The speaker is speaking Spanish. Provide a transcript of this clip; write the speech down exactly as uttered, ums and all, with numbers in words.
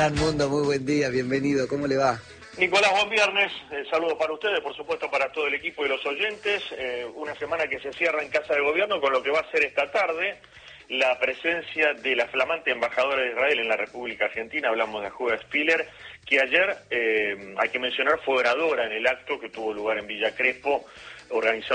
Al mundo, muy buen día, bienvenido, ¿cómo le va? Nicolás, buen viernes, eh, saludos para ustedes, por supuesto para todo el equipo y los oyentes, eh, una semana que se cierra en Casa de Gobierno con lo que va a ser esta tarde la presencia de la flamante embajadora de Israel en la República Argentina, hablamos de Judith Spiller, que ayer, eh, hay que mencionar, fue oradora en el acto que tuvo lugar en Villa Crespo, organizado